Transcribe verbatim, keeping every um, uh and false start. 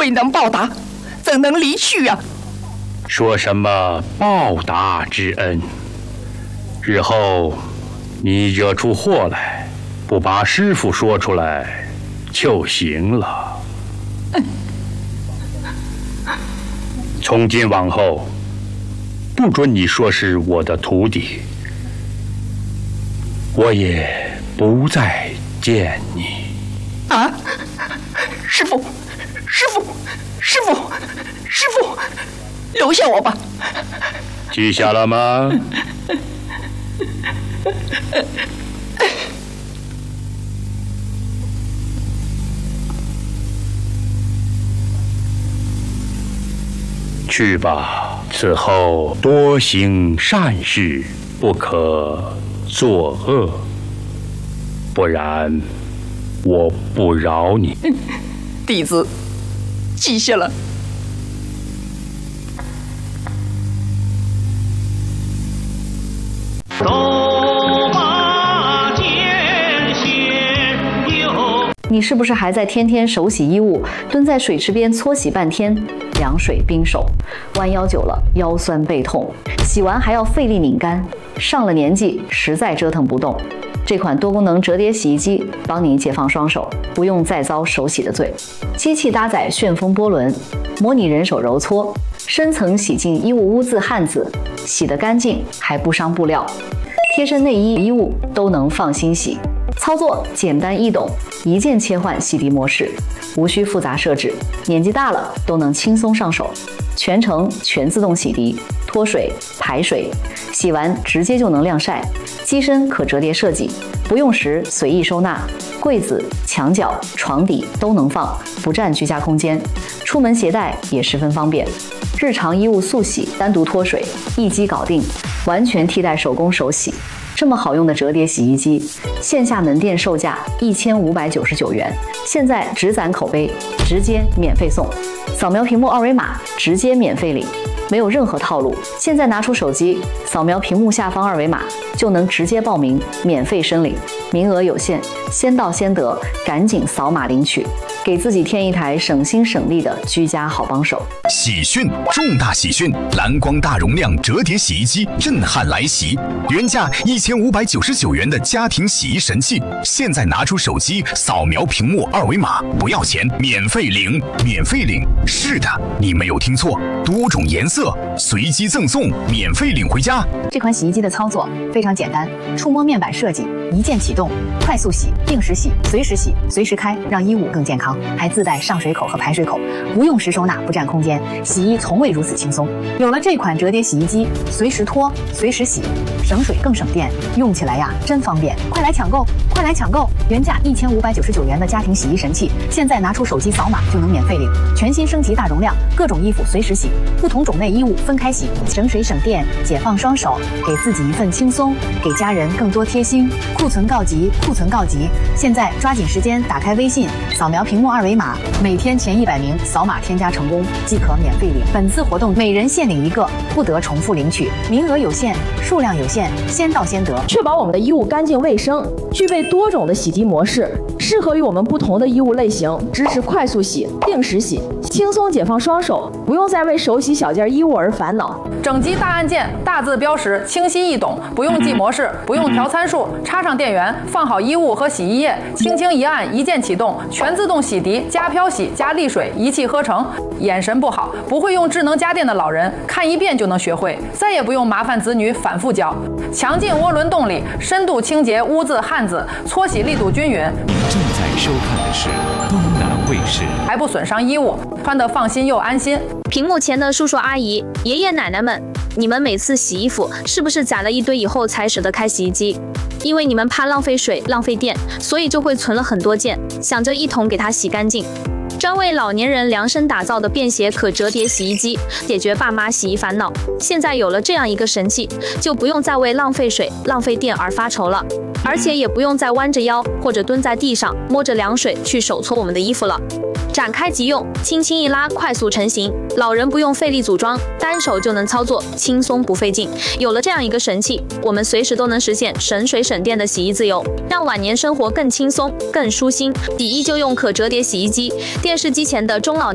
未能报答，怎能离去啊？ 说什么报答之恩？日后你惹出祸来，不把师傅说出来就行了。嗯、从今往后，不准你说是我的徒弟，我也不再见你。 啊！师傅，师傅，师傅，师傅，留下我吧。 记下了吗？去吧，此后多行善事，不可作恶，不然我不饶你。 弟子记下了。 你是不是还在天天手洗衣物，蹲在水池边搓洗半天，凉水冰手，弯腰久了腰酸背痛，洗完还要费力拧干，上了年纪实在折腾不动。这款多功能折叠洗衣机帮你解放双手，不用再遭手洗的罪。机器搭载旋风波轮，模拟人手揉搓，深层洗净衣物污渍汗渍，洗得干净还不伤布料。贴身内衣衣物都能放心洗。操作简单易懂，一键切换洗涤模式，无需复杂设置，年纪大了都能轻松上手。全程全自动洗涤、脱水、排水，洗完直接就能晾晒。机身可折叠设计，不用时随意收纳，柜子、墙角、床底都能放，不占居家空间。出门携带也十分方便。日常衣物速洗、单独脱水，一机搞定，完全替代手工手洗。这么好用的折叠洗衣机，线下门店售价一千五百九十九元，现在只攒口碑，直接免费送。扫描屏幕二维码，直接免费领，没有任何套路。现在拿出手机，扫描屏幕下方二维码，就能直接报名，免费申领。名额有限，先到先得，赶紧扫码领取，给自己添一台省心省力的居家好帮手。 喜讯，重大喜讯！蓝光大容量折叠洗衣机震撼来袭，原价一千五百九十九元的家庭洗衣神器，现在拿出手机扫描屏幕二维码，不要钱，免费领，免费领。是的，你没有听错，多种颜色随机赠送，免费领回家。 这款洗衣机的操作非常简单，触摸面板设计，一键启动，快速洗、定时洗、随时洗、随时开，让衣物更健康。还自带上水口和排水口，不用时收纳，不占空间，洗衣从未如此轻松。有了这款折叠洗衣机，随时脱，随时洗，省水更省电，用起来呀真方便。快来抢购，快来抢购！原价一千五百九十九元的家庭洗衣神器，现在拿出手机扫码就能免费领。全新升级大容量，各种衣服随时洗，不同种类衣物分开洗，省水省电，解放双手，给自己一份轻松，给家人更多贴心。库存告急，库存告急！现在抓紧时间打开微信，扫描屏幕二维码，每天前一百名扫码添加成功即可免费领。本次活动每人限领一个，不得重复领取，名额有限，数量有限，先到先得。 确保我们的衣物干净卫生，具备多种的洗涤模式，适合于我们不同的衣物类型，支持快速洗、定时洗，轻松解放双手，不用再为手洗小件衣物而烦恼。 整机大按键，大字标识，清晰易懂，不用记模式，不用调参数，插上电源，放好衣物和洗衣液，轻轻一按，一键启动，全自动洗涤加漂洗加沥水，一气呵成。眼神不好，不会用智能家电的老人，看一遍就能学会，再也不用麻烦子女反复教。强劲涡轮动力，深度清洁污渍汗渍，搓洗力度均匀。 你正在收看的是东南卫视， 还不损伤衣物，穿得放心又安心。 屏幕前的叔叔阿姨、爷爷奶奶们，你们每次洗衣服是不是攒了一堆以后才舍得开洗衣机？因为你们怕浪费水、浪费电，所以就会存了很多件，想着一桶给它洗干净。专为老年人量身打造的便携可折叠洗衣机，解决爸妈洗衣烦恼。现在有了这样一个神器，就不用再为浪费水、浪费电而发愁了，而且也不用再弯着腰或者蹲在地上摸着凉水去手搓我们的衣服了。展开即用，轻轻一拉，快速成型。老人不用费力组装，单手就能操作，轻松不费劲。有了这样一个神器，我们随时都能实现省水省电的洗衣自由，让晚年生活更轻松、更舒心。洗衣就用可折叠洗衣机。电视机前的中老